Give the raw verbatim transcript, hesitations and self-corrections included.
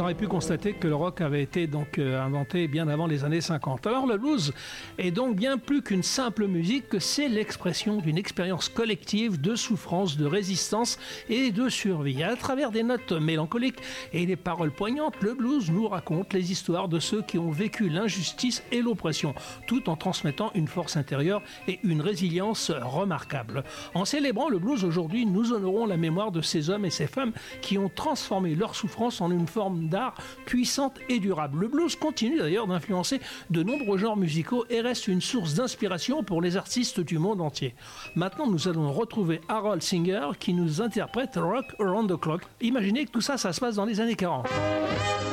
aurait pu constater que le rock avait été donc euh, inventé bien avant les années cinquante. Alors le blues est donc bien plus qu'une simple musique, que c'est l'expression d'une expérience collective de souffrance, de résistance et de survie. À travers des notes mélancoliques et des paroles poignantes, le blues nous raconte les histoires de ceux qui ont vécu l'injustice et l'oppression, tout en transmettant une force intérieure et une résilience remarquable. En célébrant le blues aujourd'hui, nous honorons la mémoire de ces hommes et ces femmes qui ont transformé leur souffrance en une forme d'art puissante et durable. Le blues continue d'ailleurs d'influencer de nombreux genres musicaux et reste une source d'inspiration pour les artistes du monde entier. Maintenant, nous allons retrouver Harold Singer qui nous interprète Rock Around the Clock. Imaginez que tout ça, ça se passe dans les années quarante.